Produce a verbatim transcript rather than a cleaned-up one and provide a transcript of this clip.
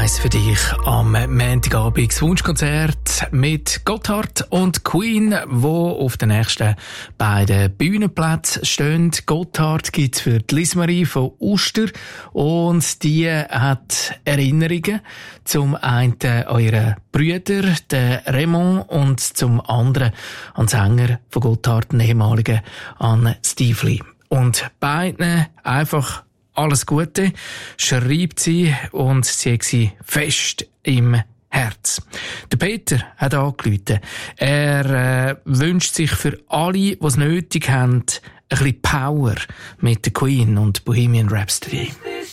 eins für dich am Montagabend. Das Wunschkonzert mit Gotthard und Queen, wo auf den nächsten beiden Bühnenplätzen stehen. Gotthard gibt es für die Lismarie von Uster und die hat Erinnerungen zum einen an ihre Brüder, den Raymond, und zum anderen an den Sänger von Gotthard, den ehemaligen, an Steve Lee. Und beiden einfach alles Gute, schreibt sie, und sie hat sie fest im Herz. Der Peter hat angerufen. Er äh, wünscht sich für alle, die es nötig haben, ein bisschen Power mit der Queen und Bohemian Rhapsody.